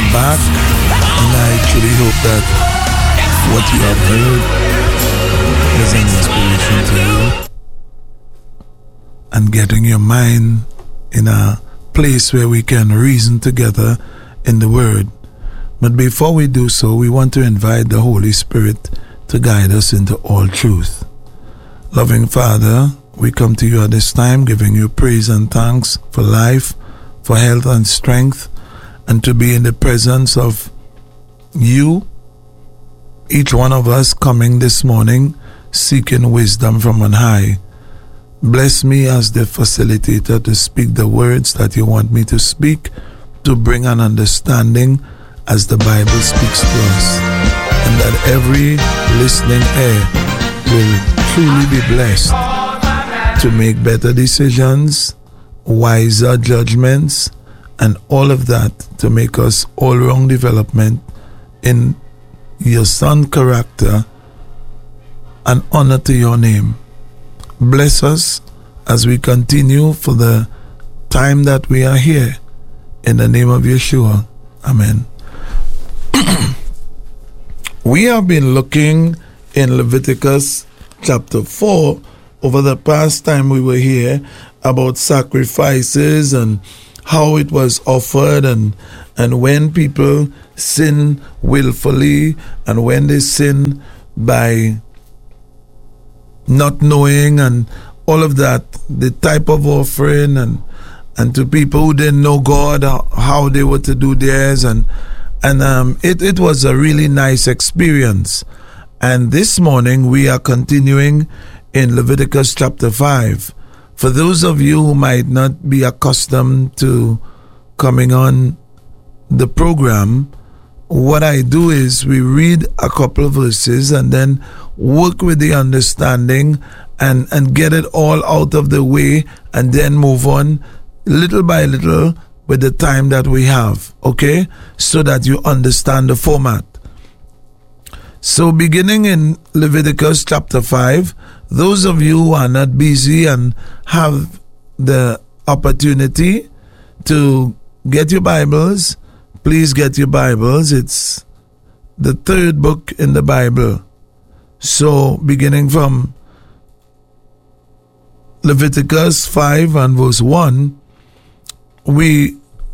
back, and I truly hope that what you have heard is an inspiration to you and getting your mind in a place where we can reason together in the Word. But before we do so, we want to invite the Holy Spirit to guide us into all truth. Loving Father, we come to you at this time giving you praise and thanks for life, for health and strength, and to be in the presence of you, each one of us coming this morning seeking wisdom from on high. Bless me as the facilitator to speak the words that you want me to speak, to bring an understanding as the Bible speaks to us, and that every listening ear will truly be blessed to make better decisions, wiser judgments, and all of that to make us all-round development in your Son character and honor to your name. Bless us as we continue for the time that we are here. In the name of Yeshua. Amen. We have been looking in Leviticus chapter 4 over the past time we were here about sacrifices and how it was offered and when people sin willfully and when they sin by not knowing and all of that, the type of offering and to people who didn't know God, how they were to do theirs, and it was a really nice experience. And this morning we are continuing in Leviticus chapter 5. For those of you who might not be accustomed to coming on the program, what I do is we read a couple of verses and then work with the understanding and get it all out of the way and then move on little by little with the time that we have, okay? So that you understand the format. So beginning in Leviticus chapter 5, those of you who are not busy and have the opportunity to get your Bibles, please get your Bibles. It's the third book in the Bible. So beginning from Leviticus 5 and verse 1, we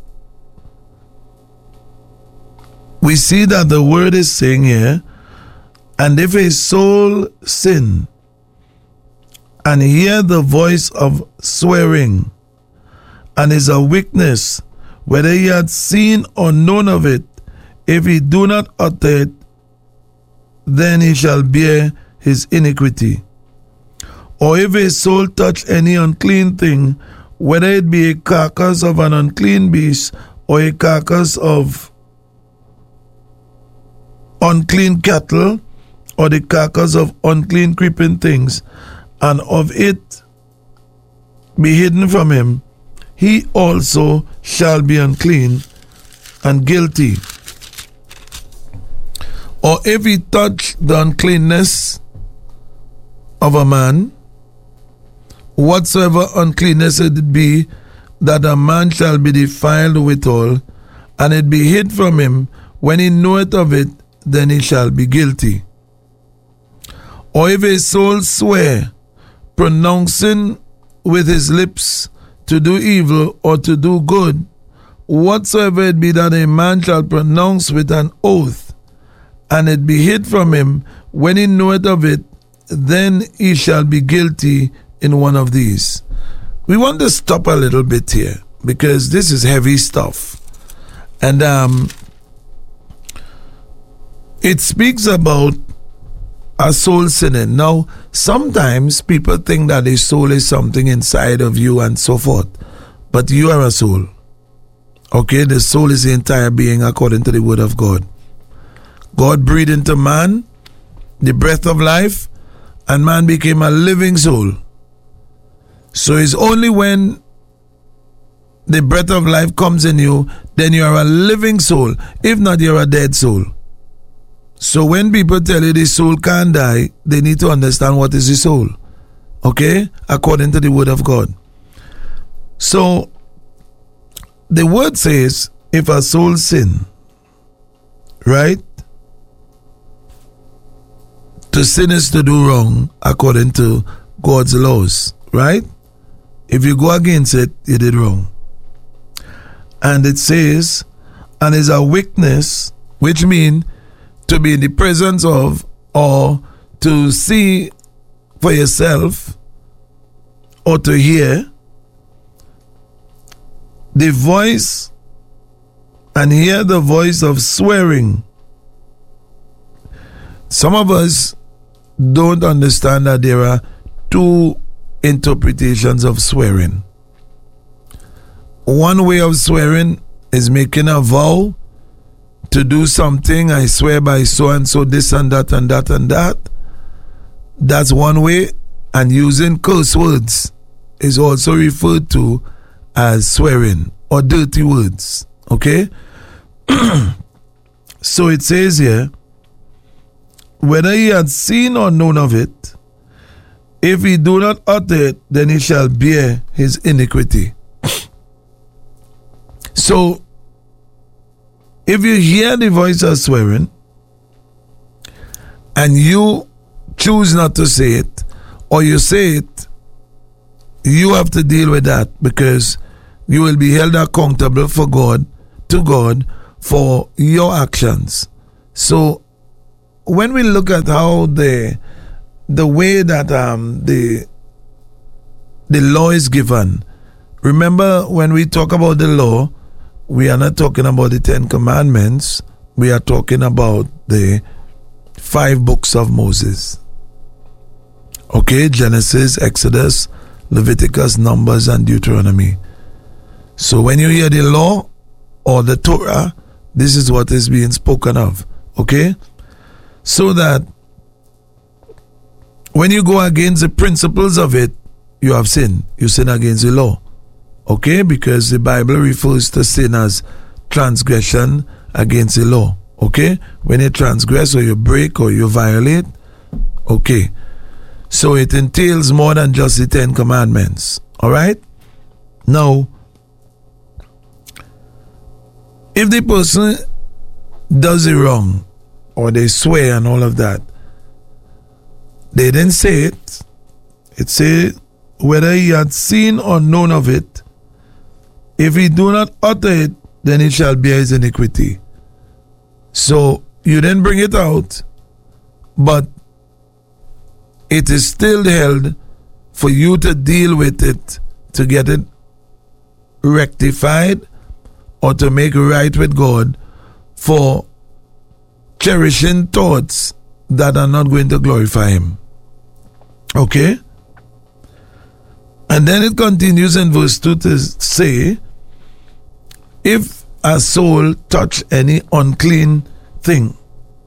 see that the word is saying here, and if a soul sin and hear the voice of swearing, and is a witness, whether he had seen or known of it, if he do not utter it, then he shall bear his iniquity. Or if a soul touch any unclean thing, whether it be a carcass of an unclean beast, or a carcass of unclean cattle, or the carcass of unclean creeping things, and of it be hidden from him, he also shall be unclean and guilty. Or if he touch the uncleanness of a man, whatsoever uncleanness it be, that a man shall be defiled withal, and it be hid from him, when he knoweth of it, then he shall be guilty. Or if a soul swear, pronouncing with his lips to do evil or to do good, whatsoever it be that a man shall pronounce with an oath, and it be hid from him, when he knoweth of it, then he shall be guilty in one of these. We want to stop a little bit here because this is heavy stuff. And it speaks about a soul sinning. Now, sometimes people think that a soul is something inside of you and so forth. But you are a soul. Okay, the soul is the entire being according to the word of God. God breathed into man the breath of life, and man became a living soul. So it's only when the breath of life comes in you, then you are a living soul. If not, you're a dead soul. So when people tell you the soul can't die, they need to understand what is the soul. Okay? According to the word of God. So the word says, if a soul sin, right? To sin is to do wrong according to God's laws, right? If you go against it, you did wrong. And it says, and is a weakness, which means to be in the presence of or to see for yourself or to hear the voice and hear the voice of swearing. Some of us don't understand that there are two interpretations of swearing. One way of swearing is making a vow to do something. I swear by so and so, this and that and that and that. That's one way. And using curse words is also referred to as swearing or dirty words. Okay? So it says here, whether he had seen or known of it, if he do not utter it, then he shall bear his iniquity. So, if you hear the voice of swearing and you choose not to say it, or you say it, you have to deal with that, because you will be held accountable for God, to God, for your actions. So, when we look at how the way that the law is given, remember when we talk about the law, we are not talking about the 10 Commandments. We are talking about the 5 books of Moses. Okay, Genesis, Exodus, Leviticus, Numbers, and Deuteronomy. So when you hear the law or the Torah, this is what is being spoken of. Okay? So that when you go against the principles of it, you have sinned. You sin against the law. Okay? Because the Bible refers to sin as transgression against the law. Okay? When you transgress or you break or you violate, okay. So it entails more than just the 10 Commandments. Alright? Now, if the person does it wrong, or they swear and all of that, they didn't say it. It said, whether he had seen or known of it, if he do not utter it, then he shall bear his iniquity. So you didn't bring it out, but it is still held for you to deal with it, to get it rectified or to make right with God for cherishing thoughts that are not going to glorify him. Okay? And then it continues in verse 2 to say, if a soul touch any unclean thing,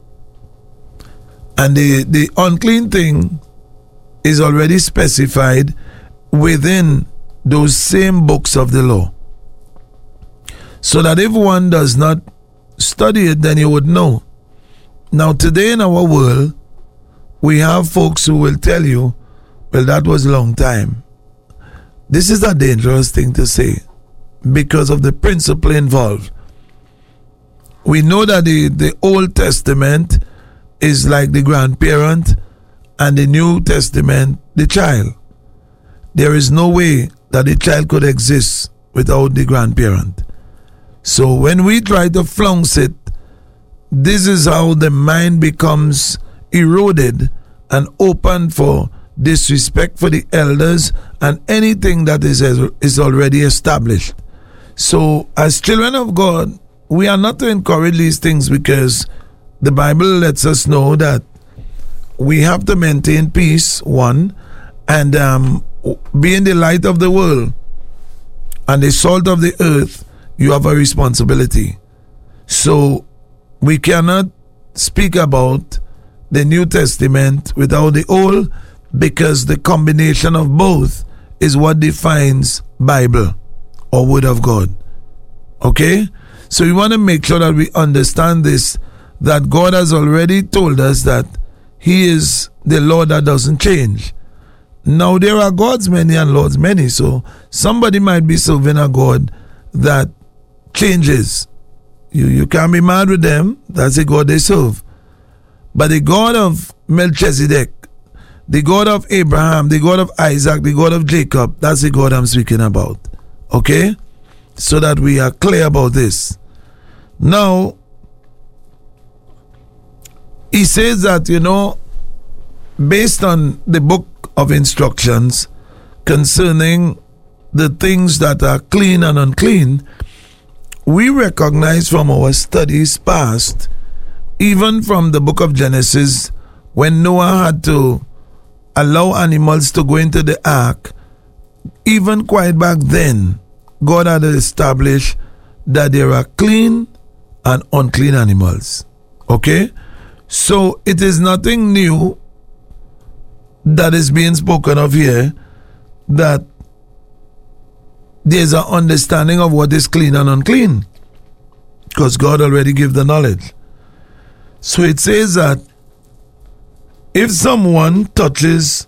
and the unclean thing is already specified within those same books of the law, so that if one does not study it, then you would know. Now today in our world, we have folks who will tell you, well, that was a long time. This is a dangerous thing to say because of the principle involved. We know that the Old Testament is like the grandparent and the New Testament the child. There is no way that the child could exist without the grandparent. So when we try to flounce it, this is how the mind becomes eroded and open for disrespect for the elders and anything that is already established. So as children of God, we are not to encourage these things, because the Bible lets us know that we have to maintain peace, one, and being the light of the world and the salt of the earth, you have a responsibility. So we cannot speak about the New Testament without the Old, because the combination of both is what defines Bible or Word of God. Okay? So we want to make sure that we understand this, that God has already told us that He is the Lord that doesn't change. Now there are gods many and lords many, so somebody might be serving a God that changes. You can't be mad with them. That's the God they serve. But the God of Melchizedek, the God of Abraham, the God of Isaac, the God of Jacob, that's the God I'm speaking about. Okay? So that we are clear about this. Now, he says that, based on the book of instructions concerning the things that are clean and unclean, we recognize from our studies past, even from the book of Genesis, when Noah had to allow animals to go into the ark, even quite back then, God had established that there are clean and unclean animals. Okay? So it is nothing new that is being spoken of here, that there's an understanding of what is clean and unclean, because God already gave the knowledge. So it says that if someone touches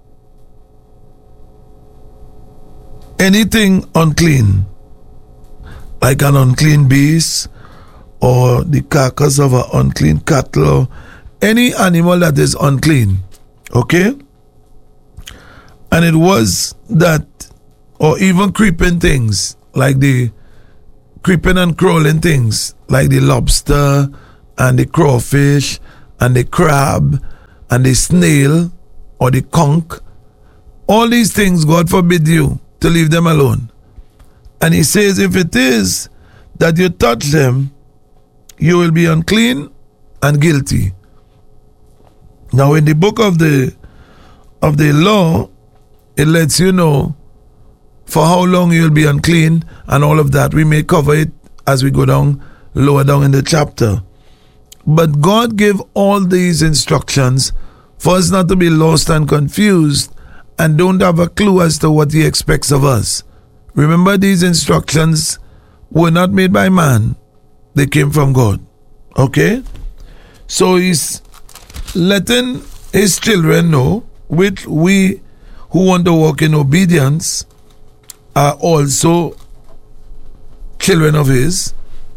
anything unclean, like an unclean beast or the carcass of an unclean cattle or any animal that is unclean, okay? And it was that, or even creeping things, like the creeping and crawling things, like the lobster and the crawfish and the crab and the snail or the conch, all these things, God forbid you to leave them alone. And he says, if it is that you touch them, you will be unclean and guilty. Now in the book of the law, it lets you know for how long you'll be unclean and all of that. We may cover it as we go down, lower down in the chapter. But God gave all these instructions for us not to be lost and confused and don't have a clue as to what he expects of us. Remember, these instructions were not made by man. They came from God. Okay? So he's letting his children know, which we who want to walk in obedience are also children of his.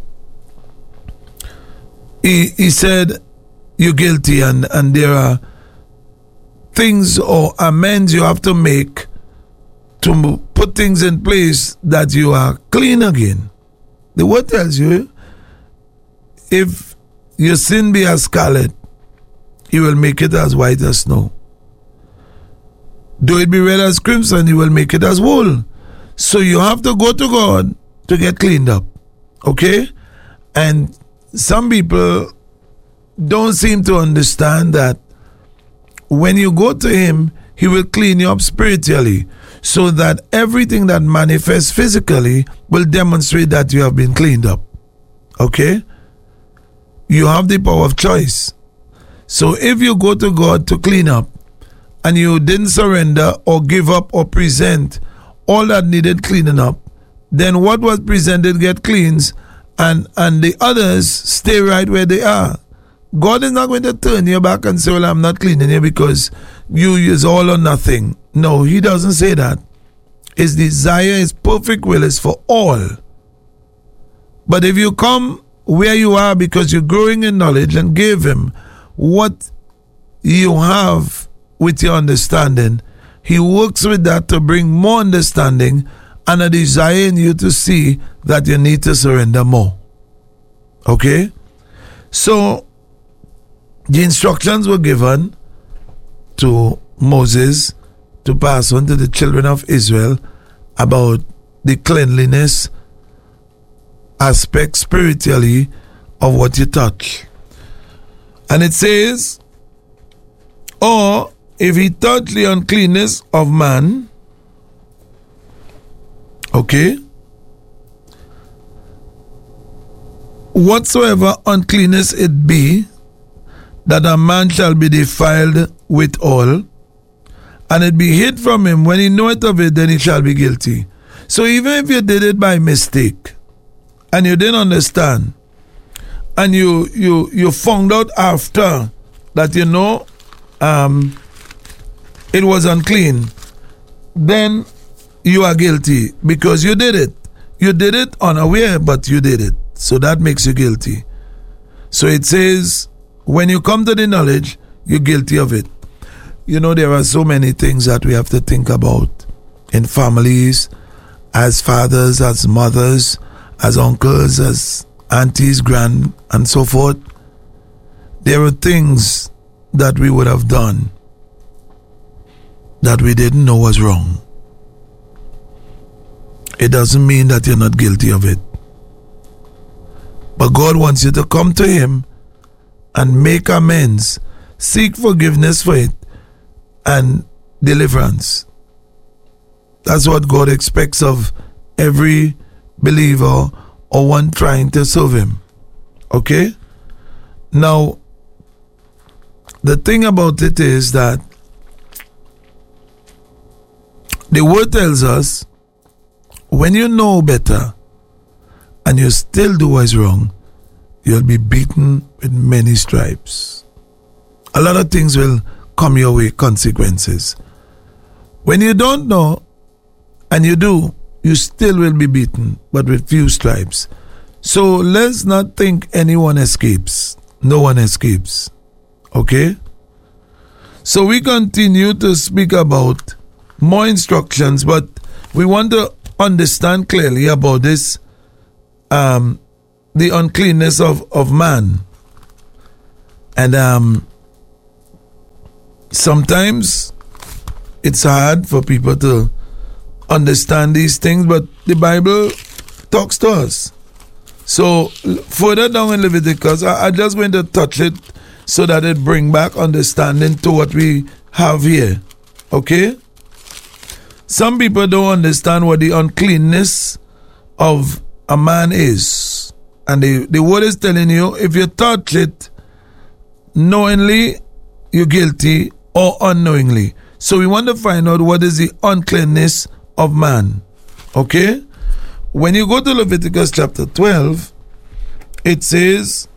He said, you're guilty, and there are things or amends you have to make to put things in place that you are clean again. The word tells you, if your sin be as scarlet, he will make it as white as snow. Though it be red as crimson, he will make it as wool. So you have to go to God to get cleaned up. Okay? And some people don't seem to understand that when you go to him, he will clean you up spiritually, so that everything that manifests physically will demonstrate that you have been cleaned up. Okay? You have the power of choice. So if you go to God to clean up and you didn't surrender or give up or present all that needed cleaning up, then what was presented get cleansed, and the others stay right where they are. God is not going to turn you back and say, well, I'm not cleaning you because you use all or nothing. No, he doesn't say that. His desire, his perfect will is for all. But if you come where you are because you're growing in knowledge and give him what you have with your understanding, he works with that to bring more understanding and a desire in you to see that you need to surrender more. Okay? So, the instructions were given to Moses to pass on to the children of Israel about the cleanliness aspect spiritually of what you touch. And it says, or if he touch the uncleanness of man, okay, whatsoever uncleanness it be, that a man shall be defiled with all, and it be hid from him. When he knoweth of it, then he shall be guilty. So even if you did it by mistake, and you didn't understand, and you found out after that it was unclean, then you are guilty because you did it. You did it unaware, but you did it. So that makes you guilty. So it says, when you come to the knowledge, you're guilty of it. You know, there are so many things that we have to think about in families, as fathers, as mothers, as uncles, as aunties, grand, and so forth. There are things that we would have done that we didn't know was wrong. It doesn't mean that you're not guilty of it. But God wants you to come to Him and make amends, seek forgiveness for it, and deliverance. That's what God expects of every believer or one trying to serve Him. Okay? Now, the thing about it is that the word tells us, when you know better and you still do what is wrong, you'll be beaten with many stripes. A lot of things will come your way, consequences. When you don't know and you do, you still will be beaten, but with few stripes. So let's not think anyone escapes. No one escapes. Okay? So we continue to speak about more instructions, but we want to understand clearly about this, the uncleanness of man. And sometimes it's hard for people to understand these things, but the Bible talks to us. So further down in Leviticus, I just going to touch it so that it bring back understanding to what we have here. Okay? Some people don't understand what the uncleanness of a man is. And the word is telling you, if you touch it knowingly, you're guilty, or unknowingly. So we want to find out what is the uncleanness of man. Okay? When you go to Leviticus chapter 12, it says,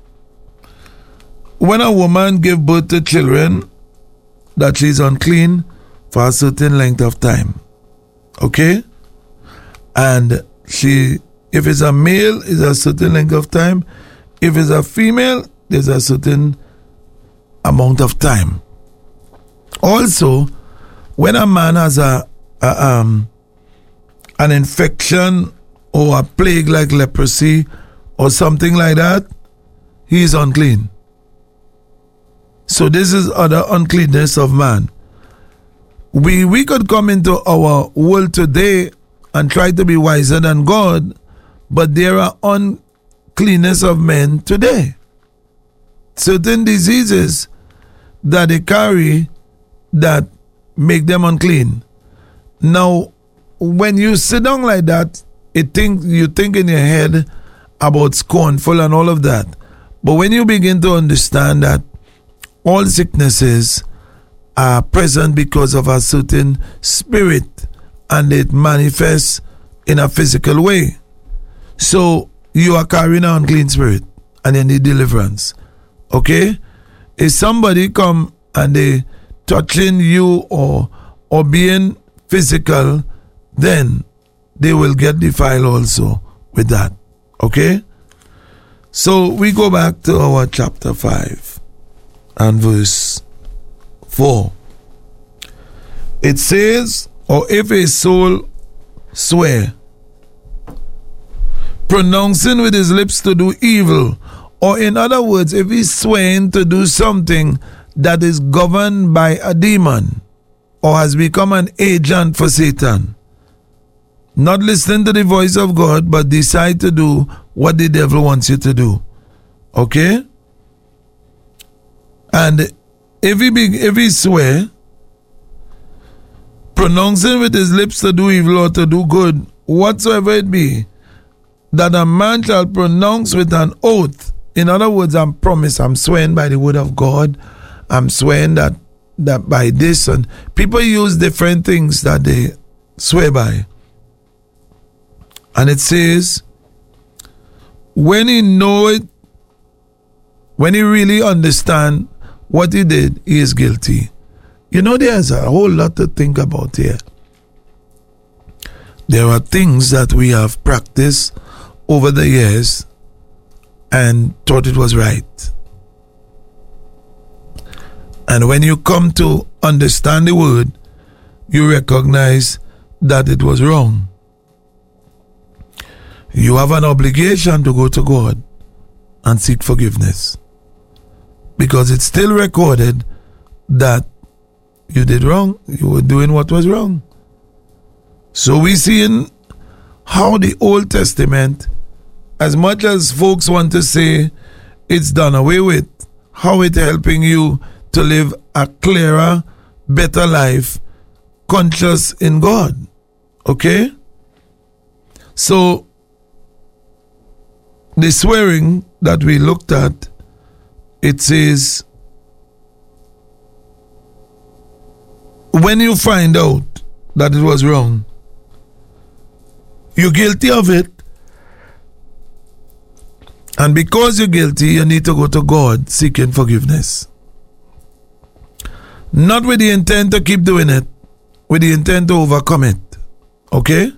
when a woman give birth to children, that she is unclean for a certain length of time. Okay? And if it's a male, it's a certain length of time. If it's a female, there's a certain amount of time. Also, when a man has an infection or a plague like leprosy or something like that, he is unclean. So this is other uncleanness of man. We could come into our world today and try to be wiser than God, but there are uncleanness of men today. Certain diseases that they carry that make them unclean. Now, when you sit down like that, you think in your head about scornful and all of that. But when you begin to understand that all sicknesses are present because of a certain spirit and it manifests in a physical way. So you are carrying an unclean spirit and you need deliverance. Okay? If somebody come and they touching you or being physical, then they will get defiled also with that. Okay? So we go back to our chapter 5 and verse 4. It says, or if a soul swear, pronouncing with his lips to do evil, or in other words, if he's swearing to do something that is governed by a demon or has become an agent for Satan, not listening to the voice of God, but decide to do what the devil wants you to do. Okay? And if he swear, pronouncing with his lips to do evil or to do good, whatsoever it be, that a man shall pronounce with an oath. In other words, I'm swearing by the word of God. I'm swearing that by this. And people use different things that they swear by. And it says, when he know it, when he really understand what he did, he is guilty. You know, there's a whole lot to think about here. There are things that we have practiced over the years and thought it was right. And when you come to understand the word, you recognize that it was wrong. You have an obligation to go to God and seek forgiveness, because it's still recorded that you did wrong. You were doing what was wrong. So we see in how the Old Testament, as much as folks want to say it's done away with, how it's helping you to live a clearer, better life, conscious in God. Okay? So, the swearing that we looked at, it says, when you find out that it was wrong, you're guilty of it, and because you're guilty, you need to go to God seeking forgiveness. Not with the intent to keep doing it, with the intent to overcome it. Okay?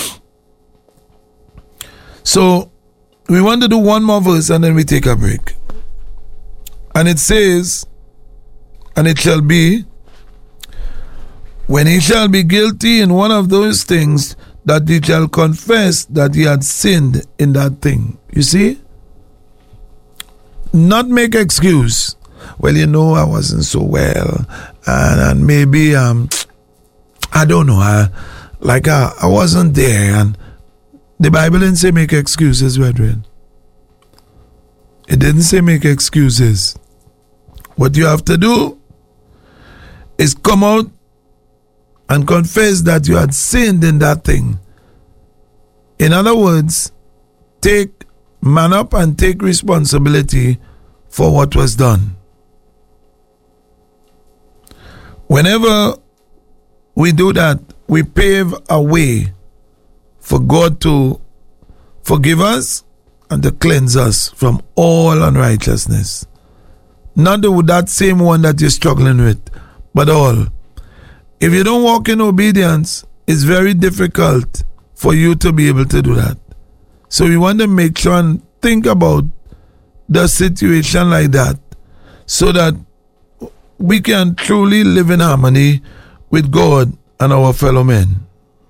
So, we want to do one more verse and then we take a break. And it says, and it shall be, when he shall be guilty in one of those things, that he shall confess that he had sinned in that thing. You see? Not make excuse. Well, I wasn't so well, and maybe I don't know. I wasn't there, and the Bible didn't say make excuses, brethren. It didn't say make excuses. What you have to do is come out and confess that you had sinned in that thing. In other words, man up and take responsibility for what was done. Whenever we do that, we pave a way for God to forgive us and to cleanse us from all unrighteousness. Not that same one that you're struggling with, but all. If you don't walk in obedience, it's very difficult for you to be able to do that. So we want to make sure and think about the situation like that, so that we can truly live in harmony with God and our fellow men.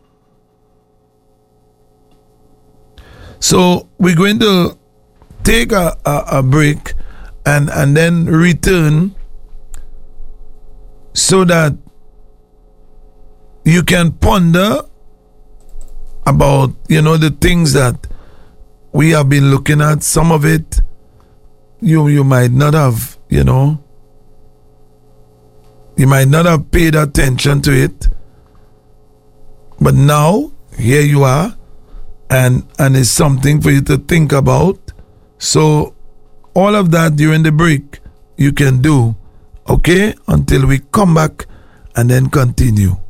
So we're going to take a break and then return so that you can ponder about, the things that we have been looking at. Some of it you might not have, you might not have paid attention to it. But now, here you are, and it's something for you to think about. So, all of that during the break, you can do, okay? Until we come back and then continue.